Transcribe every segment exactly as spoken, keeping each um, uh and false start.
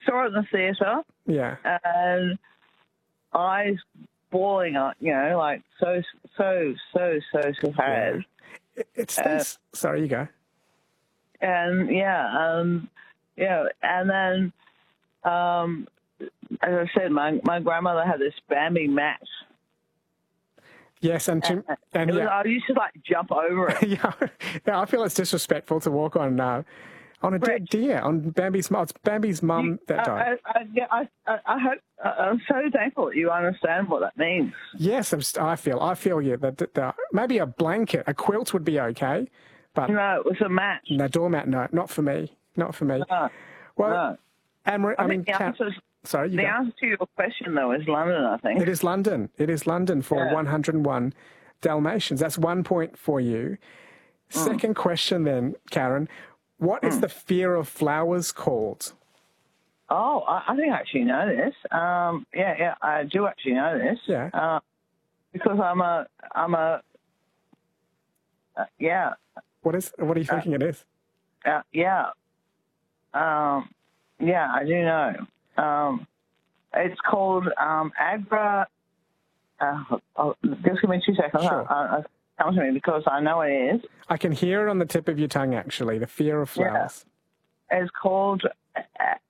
saw it in the theatre. Yeah. And eyes bawling up, you know, like so, so, so, so sad. Yeah. It, it stinks. Uh, Sorry, you go. And yeah, um, yeah, and then, um, as I said, my my grandmother had this Bambi mat. Yes, and to, and, and it was, yeah, I used to like jump over it. yeah, yeah, I feel it's disrespectful to walk on uh, on a dead deer, on Bambi's mum. It's Bambi's mum that died. I, I, I, I hope I'm so thankful that you understand what that means. Yes, I'm, I feel I feel you that, that, that maybe a blanket, a quilt would be okay, but no, it was a mat. No, doormat, no, not for me, not for me. No, well, no. and I, I mean, the answer, sorry, you the go. answer to your question though is London. I think it is London. It is London for yeah. one hundred and one Dalmatians. That's one point for you. Mm. Second question, then, Karen. What mm. is the fear of flowers called? Oh, I, I think I actually know this. Um, yeah, yeah, I do actually know this. Yeah. Uh, because I'm a, I'm a, uh, yeah. What is? What are you thinking uh, it is? Uh, yeah. Um, yeah, I do know. Um, it's called um, agra. Uh, oh, just give me two seconds. Sure. Uh, uh, come to me because I know it is. I can hear it on the tip of your tongue. Actually, the fear of flowers. Yeah. It's called. Uh,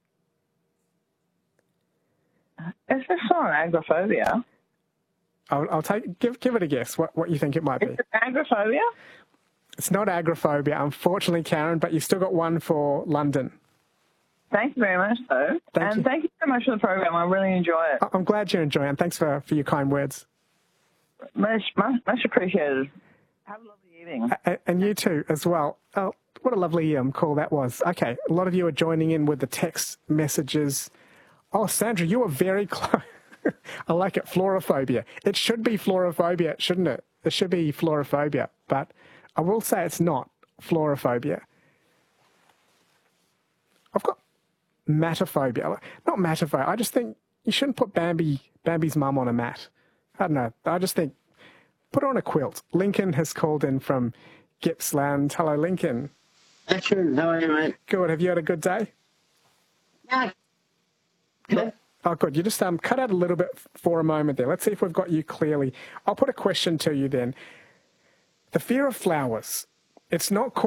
is this not agoraphobia? I'll, I'll take. Give give it a guess. What what you think it might be? Is it agoraphobia? It's not agoraphobia, unfortunately, Karen. But you still got one for London. Thank you very much, though. Thank and you. thank you so much for the program. I really enjoy it. I'm glad you're enjoying it. Thanks for, for your kind words. Much, much, much appreciated. Have a lovely evening. And, and you too, as well. Oh, what a lovely um, call that was. Okay, a lot of you are joining in with the text messages. Oh, Sandra, you were very close. I like it. Florophobia. It should be florophobia, shouldn't it? It should be florophobia. But I will say it's not florophobia. I've got matophobia. Not matophobia. I just think you shouldn't put Bambi, Bambi's mum on a mat. I don't know. I just think put her on a quilt. Lincoln has called in from Gippsland. Hello, Lincoln. Excellent. How are you, mate? Good. Have you had a good day? Yeah. Good. Oh, good. You just um, cut out a little bit for a moment there. Let's see if we've got you clearly. I'll put a question to you then. The fear of flowers. It's not called